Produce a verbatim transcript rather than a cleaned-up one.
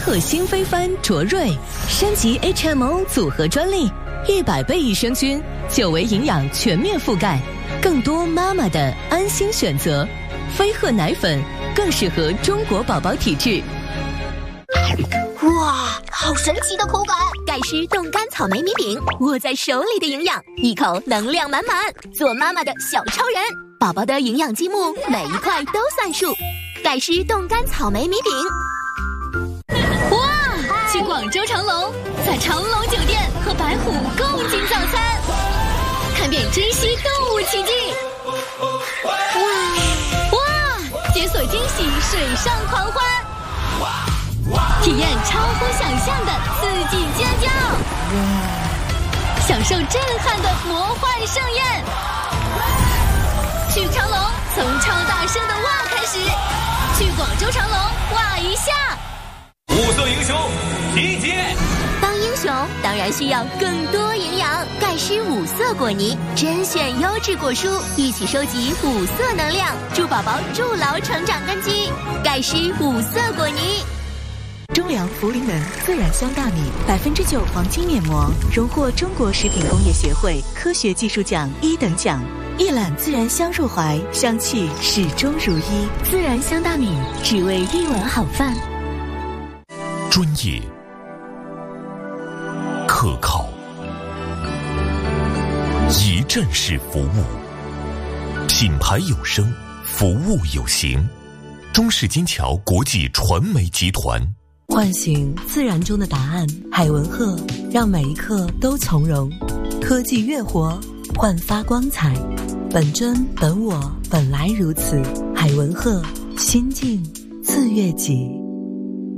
鹤新飞帆卓瑞，升级 H M O 组合专利，一百倍益生菌，久违营养全面覆盖，更多妈妈的安心选择。飞鹤奶粉更适合中国宝宝体质。 哇，好神奇的口感！ 盖诗冻干草莓米饼，握在手里的营养，一口能量满满，做妈妈的小超人。宝宝的营养积木，每一块都算数。盖诗冻干草莓米饼。 哇！去广州长隆，在长隆酒店和白虎共进早餐，看遍珍稀动物奇迹。哇哇！解锁惊喜水上狂欢。体验超乎想象的刺激尖叫，享受震撼的魔幻盛宴。去长隆，从超大声的哇开始，去广州长隆哇一下。 五色英雄集结。 当英雄当然需要更多营养，盖诗五色果泥，甄选优质果蔬，一起收集五色能量，助宝宝筑牢成长根基。盖诗五色果泥。 中粮茯苓能自然香大米百分之九黄金面膜，荣获中国食品工业协会科学技术奖一等奖。一揽自然香入怀，香气始终如一。自然香大米，只为一碗好饭。 专业、可靠、一站式服务，品牌有声，服务有形。中式金桥国际传媒集团。 唤醒自然中的答案，海文鹤让每一刻都从容。科技乐活，焕发光彩。本真本我，本来如此。海文鹤，心静自悦己。